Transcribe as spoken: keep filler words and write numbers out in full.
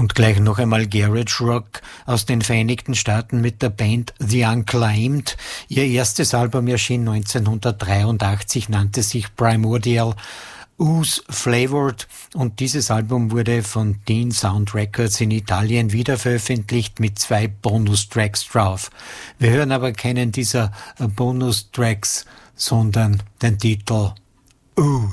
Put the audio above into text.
Und gleich noch einmal Garage Rock aus den Vereinigten Staaten mit der Band The Unclaimed. Ihr erstes Album erschien neunzehnhundertdreiundachtzig, nannte sich Primordial Ooze Flavored, und dieses Album wurde von Dean Sound Records in Italien wiederveröffentlicht mit zwei Bonustracks drauf. Wir hören aber keinen dieser Bonustracks, sondern den Titel Ooh.